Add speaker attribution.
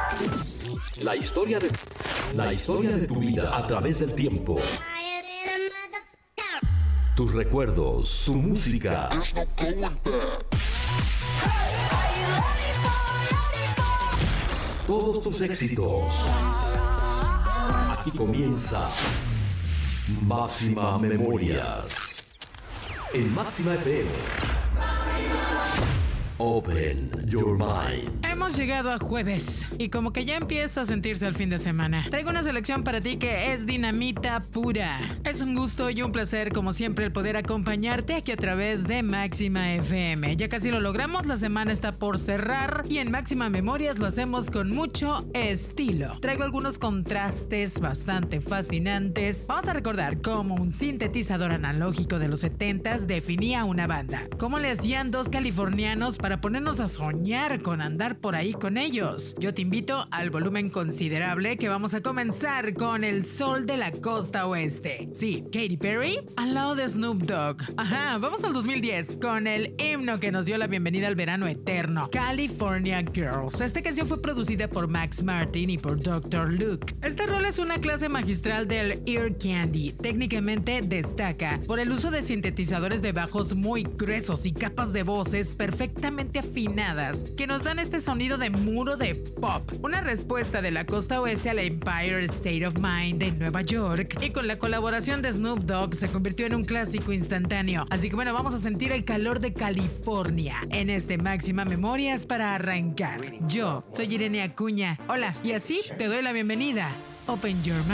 Speaker 1: La historia de tu vida a través del tiempo. Tus recuerdos, tu música. Todos tus éxitos. Aquí comienza Máxima Memorias. En Máxima FM. Open your mind.
Speaker 2: Hemos llegado a jueves y como que ya empieza a sentirse el fin de semana. Traigo una selección para ti que es dinamita pura. Es un gusto y un placer como siempre el poder acompañarte aquí a través de Máxima FM. Ya casi lo logramos, la semana está por cerrar y en Máxima Memorias lo hacemos con mucho estilo. Traigo algunos contrastes bastante fascinantes. Vamos a recordar cómo un sintetizador analógico de los 70s definía una banda. Cómo le hacían dos californianos para ponernos a soñar con andar por ahí con ellos. Yo te invito al volumen considerable que vamos a comenzar con el sol de la costa oeste. Sí, Katy Perry al lado de Snoop Dogg. Ajá, vamos al 2010 con el himno que nos dio la bienvenida al verano eterno, California Girls. Esta canción fue producida por Max Martin y por Dr. Luke. Esta rola es una clase magistral del Ear Candy. Técnicamente destaca por el uso de sintetizadores de bajos muy gruesos y capas de voces perfectamente afinadas que nos dan este sonido de muro de pop, una respuesta de la costa oeste al Empire State of Mind de Nueva York, y con la colaboración de Snoop Dogg se convirtió en un clásico instantáneo. Así que bueno, vamos a sentir el calor de California en este Máxima Memorias para arrancar. Yo soy Irene Acuña. Hola, y así te doy la bienvenida. Open Your Mind.